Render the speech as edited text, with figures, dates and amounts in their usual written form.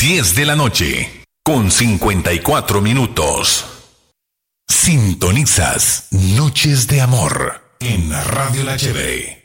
10 de la noche, con 54 minutos. Sintonizas Noches de Amor en Radio La Chévere.